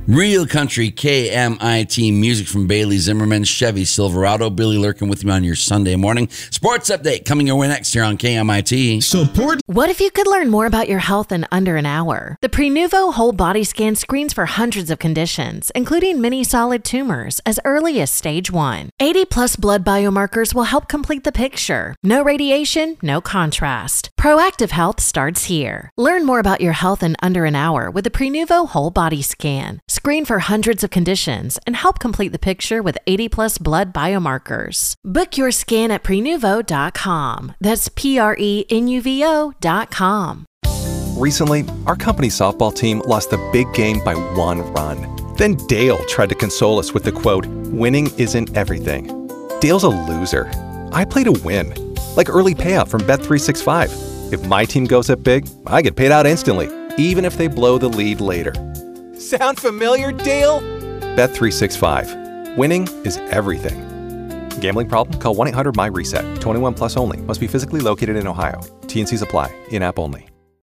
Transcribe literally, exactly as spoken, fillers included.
Real Country K M I T music from Bailey Zimmerman, Chevy Silverado. Billy Lurkin with you on your Sunday morning. Sports update coming your way next here on K M I T. Support. What if you could learn more about your health in under an hour? The Prenuvo Whole Body Scan screens for hundreds of conditions, including many solid tumors, as early as stage one. eighty plus blood biomarkers will help complete the picture. No radiation, no contrast. Proactive health starts here. Learn more about your health in under an hour with the Prenuvo Whole Body Scan. Screen for hundreds of conditions and help complete the picture with eighty plus blood biomarkers. Book your scan at prenuvo dot com. That's P R E N U V O dot com. Recently, our company softball team lost the big game by one run. Then Dale tried to console us with the quote, "Winning isn't everything." Dale's a loser. I play to win. Like early payout from Bet three sixty-five. If my team goes up big, I get paid out instantly, even if they blow the lead later. Sound familiar, Dale? Bet three sixty-five. Winning is everything. Gambling problem? Call one eight hundred M Y RESET. twenty-one plus only. Must be physically located in Ohio. T and Cs apply. In-app only.